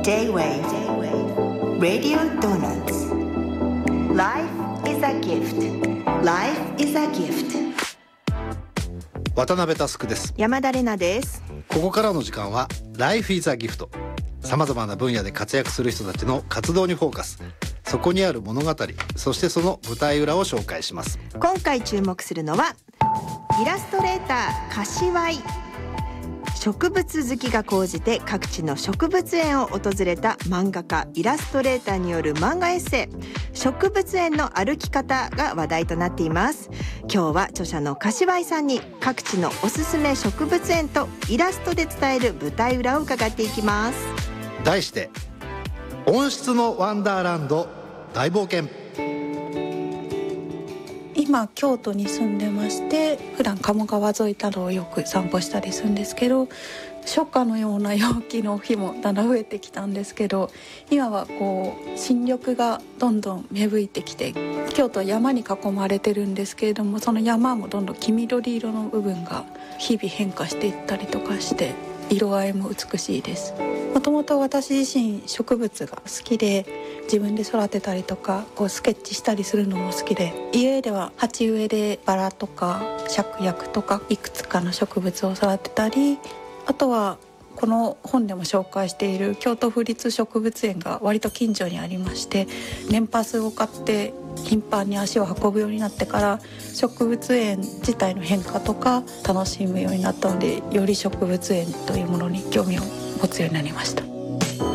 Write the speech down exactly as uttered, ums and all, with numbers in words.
J-Wave Radio Donuts. Life is a gift. Life is a gift. 渡辺佑です。 山田玲奈です。 ここからの時間は Life is a gift。さまざまな分野で活躍する人たちの活動にフォーカス。そこにある物語、そしてその舞台裏を紹介します。 今回注目するのはイラストレーター柏井。植物好きが高じて各地の植物園を訪れた漫画家イラストレーターによる漫画エッセイ植物園の歩き方が話題となっています。今日は著者の柏井さんに各地のおすすめ植物園とイラストで伝える舞台裏を伺っていきます。 題して温室のワンダーランド大冒険。 今京都に住んでまして、普段鴨川沿いなどをよく散歩したりするんですけど、初夏のような陽気の日もだんだん増えてきたんですけど、今はこう新緑がどんどん芽吹いてきて、京都は山に囲まれてるんですけれども、その山もどんどん黄緑色の部分が日々変化していったりとかして、色合いも美しいです。もともと私自身植物が好きで、自分で育てたりとかこうスケッチしたりするのも好きで、家では鉢植えでバラとか芍薬とかいくつかの植物を育てたり、あとはこの本でも紹介している京都府立植物園が割と近所にありまして、年パスを買って頻繁に足を運ぶようになってから植物園自体の変化とか楽しむようになったので、より植物園というものに興味を持つようになりました。